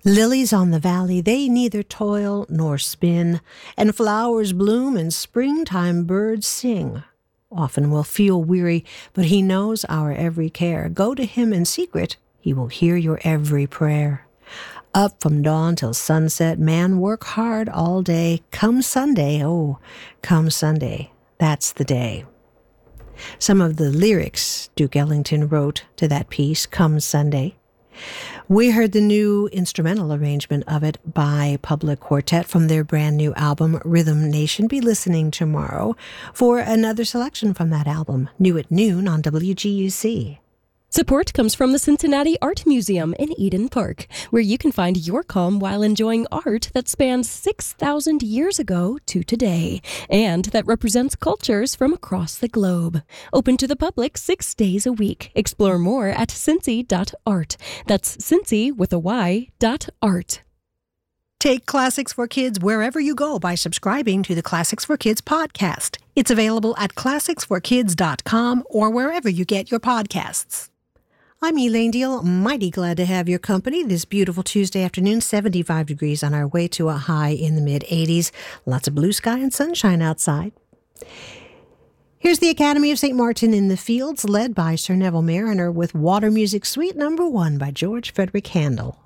Lilies on the valley, they neither toil nor spin, and flowers bloom and springtime birds sing. Often we'll feel weary, but he knows our every care. Go to him in secret, he will hear your every prayer. Up from dawn till sunset, man, work hard all day. Come Sunday, oh, come Sunday, that's the day. Some of the lyrics Duke Ellington wrote to that piece, Come Sunday. We heard the new instrumental arrangement of it by Public Quartet from their brand new album, Rhythm Nation. Be listening tomorrow for another selection from that album, new at noon on WGUC. Support comes from the Cincinnati Art Museum in Eden Park, where you can find your calm while enjoying art that spans 6,000 years ago to today, and that represents cultures from across the globe. Open to the public 6 days a week. Explore more at cincy.art. That's Cincy with a Y, .art. Take Classics for Kids wherever you go by subscribing to the Classics for Kids podcast. It's available at classicsforkids.com or wherever you get your podcasts. I'm Elaine Deal, mighty glad to have your company this beautiful Tuesday afternoon, 75 degrees on our way to a high in the mid-80s. Lots of blue sky and sunshine outside. Here's the Academy of St. Martin in the Fields, led by Sir Neville Mariner with Water Music Suite No. 1 by George Frederick Handel.